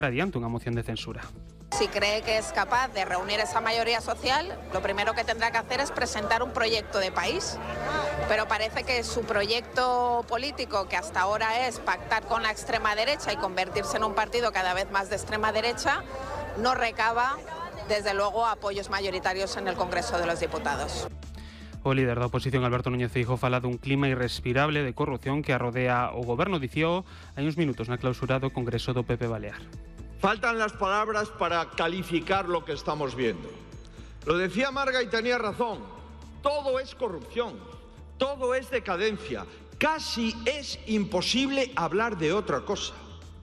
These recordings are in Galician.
adiante unha moción de censura. Si cree que es capaz de reunir esa mayoría social, lo primero que tendrá que hacer es presentar un proyecto de país. Pero parece que su proyecto político, que hasta ahora es pactar con la extrema derecha y convertirse en un partido cada vez más de extrema derecha, no recaba, desde luego, apoyos mayoritarios en el Congreso de los Diputados. O líder da oposición, Alberto Núñez Feijóo, fala dun clima irrespirable de corrupción que arrodea o goberno, dicíao hai uns minutos na clausura do Congreso do PP Balear. Faltan las palabras para calificar lo que estamos viendo. Lo decía Marga y tenía razón. Todo es corrupción, todo es decadencia. Casi es imposible hablar de otra cosa.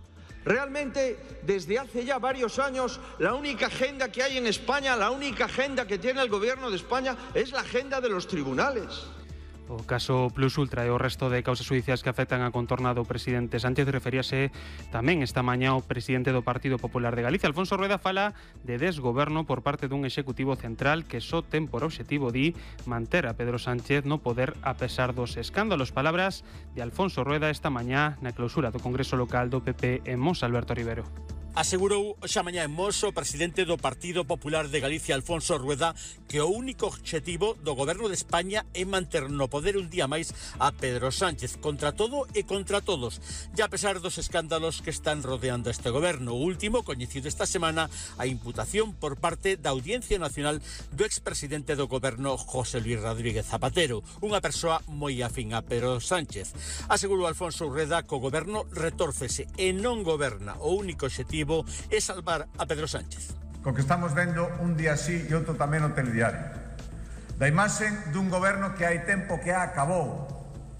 Realmente, desde hace ya varios años, la única agenda que hay en España, la única agenda que tiene el Gobierno de España es la agenda de los tribunales. O caso Plus Ultra e o resto de causas judiciais que afectan a contorna do presidente Sánchez referíase tamén esta mañá ao presidente do Partido Popular de Galicia. Alfonso Rueda fala de desgoberno por parte dun executivo central que só ten por obxectivo, di, manter a Pedro Sánchez no poder a pesar dos escándalos. Palabras de Alfonso Rueda esta mañá na clausura do Congreso Local do PP en Mos, Alberto Rivero. Asegurou xa mañá en Mos o presidente do Partido Popular de Galicia, Alfonso Rueda, que o único obxectivo do Goberno de España é manter no poder un día máis a Pedro Sánchez, contra todo e contra todos, e a pesar dos escándalos que están rodeando este goberno. O último, coñecido esta semana, a imputación por parte da Audiencia Nacional do expresidente do goberno, José Luis Rodríguez Zapatero, unha persoa moi afín a Pedro Sánchez. Asegurou Alfonso Rueda que o goberno retórcese e non goberna. O único obxectivo é salvar a Pedro Sánchez. Co que estamos vendo un día así e outro tamén no telediario, da imaxe dun goberno que hai tempo que acabou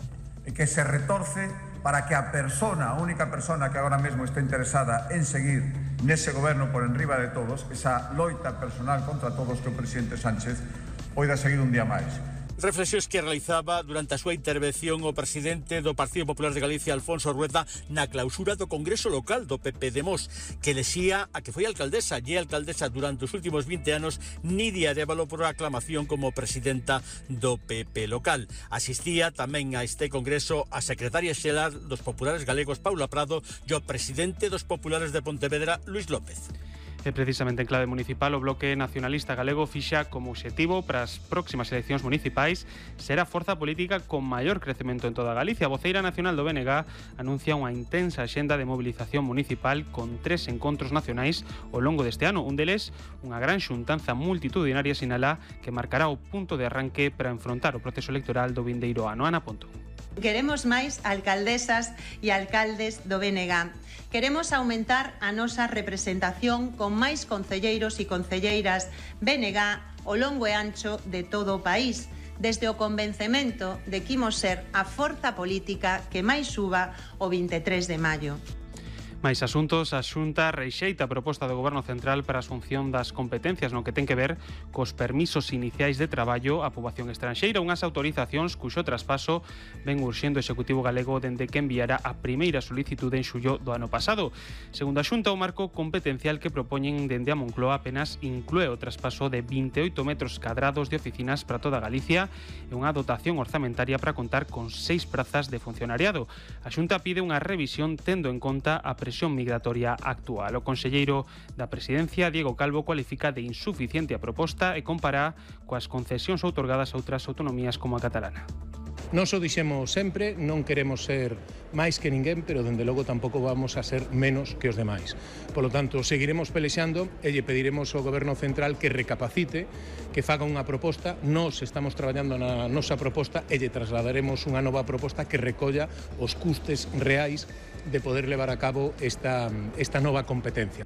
e que se retorce para que a única persona que agora mesmo está interesada en seguir nese goberno por enriba de todos, esa loita personal contra todos que o presidente Sánchez poida seguir un día máis. Reflexións que realizaba durante a súa intervención o presidente do Partido Popular de Galicia, Alfonso Rueda, na clausura do Congreso Local do PP de Mos, que lexía a que foi alcaldesa durante os últimos 20 anos, Nidia Arévalo, por aclamación como presidenta do PP local. Asistía tamén a este congreso a secretaria xeral dos Populares Galegos, Paula Prado, e o presidente dos Populares de Pontevedra, Luís López. E precisamente en clave municipal, o Bloque Nacionalista Galego fixa como obxectivo para as próximas eleccións municipais ser a forza política con maior crecemento en toda Galicia. A voceira nacional do BNG anuncia unha intensa axenda de movilización municipal con 3 encontros nacionais ao longo deste ano. Un deles, unha gran xuntanza multitudinaria, sinala, que marcará o punto de arranque para enfrontar o proceso electoral do vindeiro ano. Ana Ponto. Queremos máis alcaldesas e alcaldes do BNG. Queremos aumentar a nosa representación con máis concelleiros e concelleiras BNG ao longo e ancho de todo o país, desde o convencemento de que imos ser a forza política que máis suba o 23 de maio. Mais asuntos, a Xunta reixeita a proposta do Goberno Central para a asunción das competencias no que ten que ver cos permisos iniciais de traballo á poboación estranxeira, unhas autorizacións cuxo traspaso ven urxendo o Executivo galego dende que enviara a primeira solicitude en xullo do ano pasado. Segundo a Xunta, o marco competencial que propoñen dende a Moncloa apenas inclúe o traspaso de 28 metros cadrados de oficinas para toda Galicia e unha dotación orzamentaria para contar con 6 prazas de funcionariado. A Xunta pide unha revisión tendo en conta a presión migratoria actual. O conselleiro da Presidencia, Diego Calvo, cualifica de insuficiente a proposta e compara coas concesións outorgadas a outras autonomías como a catalana. Nos o dixemos sempre, non queremos ser máis que ninguén, pero dende logo tampouco vamos a ser menos que os demais. Polo tanto, seguiremos pelexando e lle pediremos ao Goberno Central que recapacite, que faga unha proposta. Nos estamos traballando na nosa proposta e lle trasladaremos unha nova proposta que recolla os custes reais de poder levar a cabo esta nova competencia.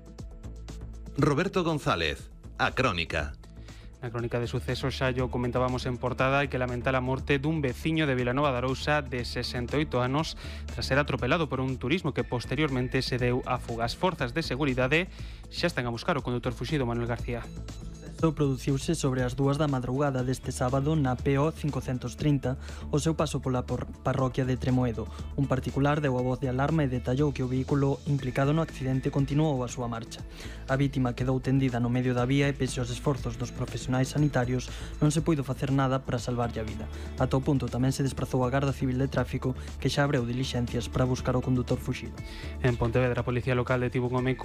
Roberto González, A Crónica. Na crónica de sucesos xa yo comentábamos en portada e que lamenta a morte dun veciño de Vilanova de Arousa de 68 anos tras ser atropelado por un turismo que posteriormente se deu a fuga. As forzas de seguridade xa están a buscar o condutor fuxido, Manuel García. Produciuse sobre as 2 da madrugada deste sábado na PO 530 o seu paso pola parroquia de Tremoedo. Un particular deu a voz de alarma e detallou que o vehículo implicado no accidente continuou a súa marcha. A vítima quedou tendida no medio da vía e pese aos esforzos dos profesionais sanitarios non se puido facer nada para salvarlle a vida. Ata o punto tamén se desprazou a Garda Civil de Tráfico que xa abreu dilixencias para buscar o condutor fuxido. En Pontevedra, a Policía Local detivo un home